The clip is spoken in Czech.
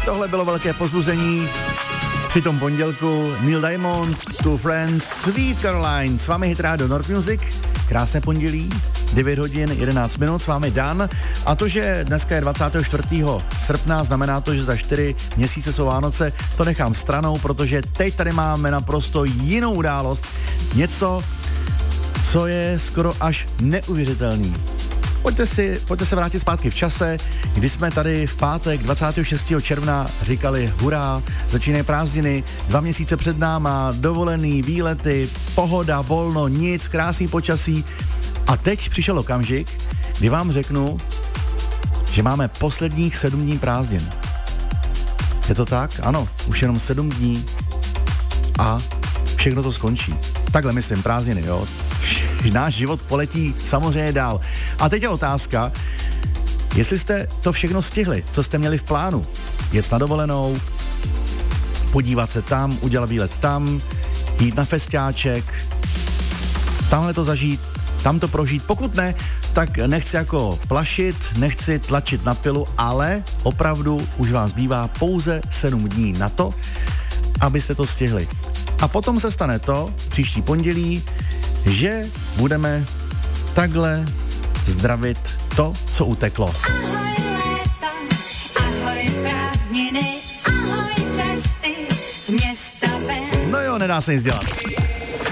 Tohle bylo velké pozbuzení. Při tom pondělku Neil Diamond, Two Friends, Sweet Caroline, s vámi Hit Radio North Music, krásné pondělí, 9 hodin 11 minut, s vámi Dan. A to, že dneska je 24. srpna, znamená to, že za 4 měsíce jsou Vánoce, to nechám stranou, protože teď tady máme naprosto jinou událost, něco, co je skoro až neuvěřitelný. Pojďte se vrátit zpátky v čase, kdy jsme tady v pátek 26. června říkali hurá, začínají prázdniny, 2 měsíce před náma, dovolený, výlety, pohoda, volno, nic, krásný počasí. A teď přišel okamžik, kdy vám řeknu, že máme posledních 7 dní prázdnin. Je to tak? Ano, už jenom 7 dní a všechno to skončí. Takhle myslím, prázdniny, jo. Náš život poletí samozřejmě dál. A teď je otázka, jestli jste to všechno stihli, co jste měli v plánu. Jet na dovolenou, podívat se tam, udělat výlet tam, jít na festiáček, tamhle to zažít, tam to prožít. Pokud ne, tak nechci jako plašit, nechci tlačit na pilu, ale opravdu už vám zbývá pouze 7 dní na to, abyste to stihli. A potom se stane to, příští pondělí, že budeme takhle zdravit to, co uteklo. Ahoj léto, ahoj prázdniny, ahoj cesty z města ven. No jo, nedá se nic dělat.